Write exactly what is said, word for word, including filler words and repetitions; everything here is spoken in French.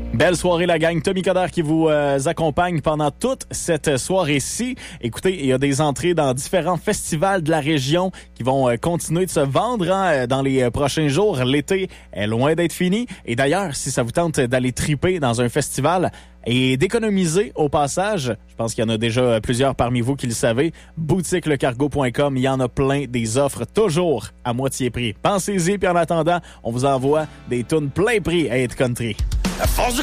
Belle soirée, la gang. Tommy Coder qui vous euh, accompagne pendant toute cette soirée-ci. Écoutez, il y a des entrées dans différents festivals de la région qui vont euh, continuer de se vendre hein, dans les euh, prochains jours. L'été est loin d'être fini. Et d'ailleurs, si ça vous tente d'aller triper dans un festival et d'économiser au passage, je pense qu'il y en a déjà plusieurs parmi vous qui le savez, boutique le cargo point com, il y en a plein, des offres toujours à moitié prix. Pensez-y, puis en attendant, on vous envoie des tunes plein prix à Hit Country. À force de